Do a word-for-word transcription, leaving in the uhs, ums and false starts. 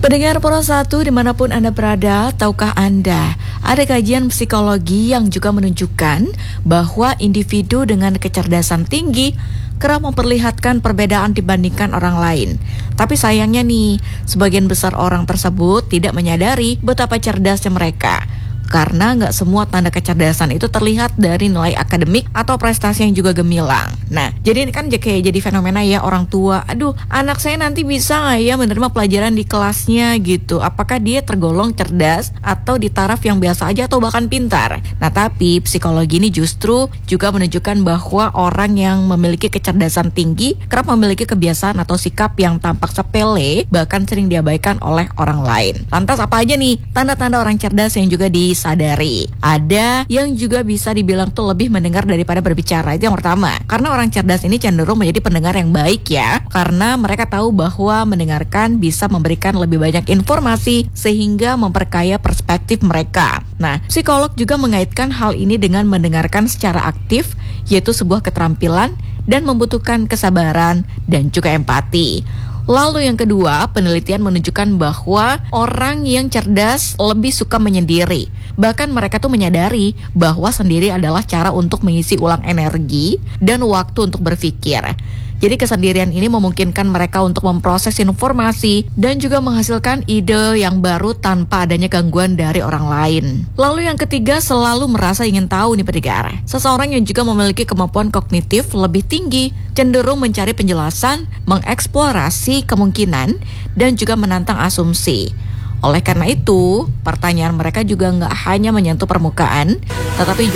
Pendengar Pro satu dimanapun Anda berada, tahukah Anda ada kajian psikologi yang juga menunjukkan bahwa individu dengan kecerdasan tinggi kerap memperlihatkan perbedaan dibandingkan orang lain. Tapi sayangnya nih, sebagian besar orang tersebut tidak menyadari betapa cerdasnya mereka. Karena nggak semua tanda kecerdasan itu terlihat dari nilai akademik atau prestasi yang juga gemilang. Nah, jadi ini kan kayak jadi fenomena ya orang tua, aduh anak saya nanti bisa nggak ya menerima pelajaran di kelasnya gitu. Apakah dia tergolong cerdas atau di taraf yang biasa aja atau bahkan pintar. Nah, tapi psikologi ini justru juga menunjukkan bahwa orang yang memiliki kecerdasan tinggi kerap memiliki kebiasaan atau sikap yang tampak sepele, bahkan sering diabaikan oleh orang lain. Lantas apa aja nih tanda-tanda orang cerdas yang juga di sadari? Ada yang juga bisa dibilang tuh lebih mendengar daripada berbicara. Itu yang pertama. Karena orang cerdas ini cenderung menjadi pendengar yang baik ya. Karena mereka tahu bahwa mendengarkan bisa memberikan lebih banyak informasi sehingga memperkaya perspektif mereka. Nah, psikolog juga mengaitkan hal ini dengan mendengarkan secara aktif, yaitu sebuah keterampilan dan membutuhkan kesabaran dan juga empati. Lalu yang kedua, penelitian menunjukkan bahwa orang yang cerdas lebih suka menyendiri. Bahkan mereka tuh menyadari bahwa sendiri adalah cara untuk mengisi ulang energi dan waktu untuk berpikir. Jadi kesendirian ini memungkinkan mereka untuk memproses informasi dan juga menghasilkan ide yang baru tanpa adanya gangguan dari orang lain. Lalu yang ketiga, selalu merasa ingin tahu nih pendengar. Seseorang yang juga memiliki kemampuan kognitif lebih tinggi, cenderung mencari penjelasan, mengeksplorasi kemungkinan, dan juga menantang asumsi. Oleh karena itu, pertanyaan mereka juga nggak hanya menyentuh permukaan, tetapi juga